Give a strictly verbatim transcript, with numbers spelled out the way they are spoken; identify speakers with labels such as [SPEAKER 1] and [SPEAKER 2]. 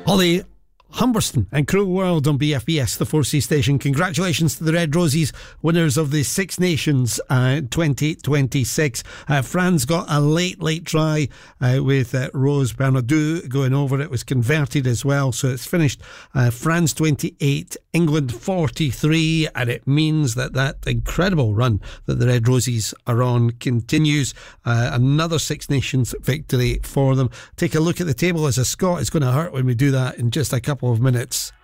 [SPEAKER 1] Holly Humberston and Cruel World on B F B S, the four C station. Congratulations to the Red Roses, winners of the Six Nations uh, twenty twenty-six. Uh, France got a late, late try uh, with uh, Rose Bernardo going over. It was converted as well, so it's finished uh, France twenty-eight, England forty-three, and it means that that incredible run that the Red Roses are on continues. Uh, another Six Nations victory for them. Take a look at the table as a Scot. It's going to hurt when we do that in just a couple of minutes.